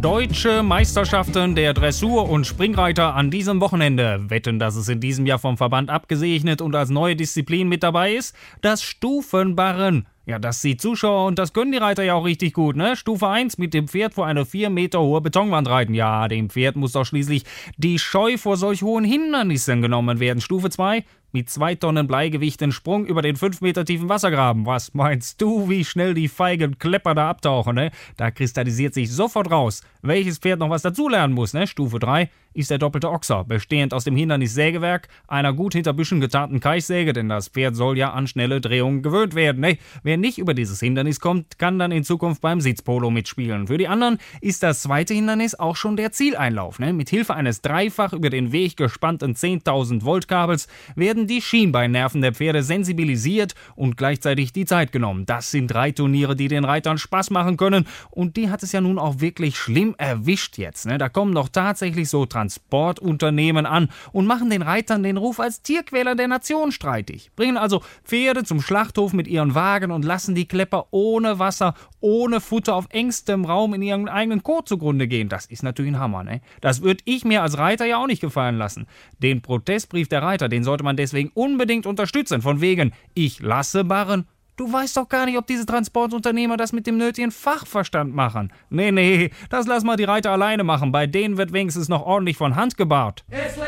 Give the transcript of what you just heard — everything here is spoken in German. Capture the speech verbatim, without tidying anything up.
Deutsche Meisterschaften der Dressur- und Springreiter an diesem Wochenende. Wetten, dass es in diesem Jahr vom Verband abgesegnet und als neue Disziplin mit dabei ist? Das Stufenbarren. Ja, das sieht Zuschauer und das können die Reiter ja auch richtig gut, ne? Stufe eins, mit dem Pferd vor eine vier Meter hohe Betonwand reiten. Ja, dem Pferd muss doch schließlich die Scheu vor solch hohen Hindernissen genommen werden. Stufe zwei, mit zwei Tonnen Bleigewicht den Sprung über den fünf Meter tiefen Wassergraben. Was meinst du, wie schnell die feigen Klepper da abtauchen, ne? Da kristallisiert sich sofort raus, welches Pferd noch was dazulernen muss, ne? Stufe drei ist der doppelte Ochser, bestehend aus dem Hindernissägewerk, einer gut hinter Büschen getarnten Keichsäge, denn das Pferd soll ja an schnelle Drehungen gewöhnt werden, ne? Wer nicht über dieses Hindernis kommt, kann dann in Zukunft beim Sitzpolo mitspielen. Für die anderen ist das zweite Hindernis auch schon der Zieleinlauf, ne? Mit Hilfe eines dreifach über den Weg gespannten zehntausend Volt Kabels werden die Schienbeinnerven der Pferde sensibilisiert und gleichzeitig die Zeit genommen. Das sind Reitturniere, die den Reitern Spaß machen können, und die hat es ja nun auch wirklich schlimm erwischt jetzt, ne? Da kommen doch tatsächlich so Transportunternehmen an und machen den Reitern den Ruf als Tierquäler der Nation streitig. Bringen also Pferde zum Schlachthof mit ihren Wagen und lassen die Klepper ohne Wasser, ohne Futter auf engstem Raum in ihren eigenen Kot zugrunde gehen. Das ist natürlich ein Hammer, ne? Das würde ich mir als Reiter ja auch nicht gefallen lassen. Den Protestbrief der Reiter, den sollte man deswegen unbedingt unterstützen. Von wegen, ich lasse barren. Du weißt doch gar nicht, ob diese Transportunternehmer das mit dem nötigen Fachverstand machen. Nee, nee, das lass mal die Reiter alleine machen. Bei denen wird wenigstens noch ordentlich von Hand gebarrt.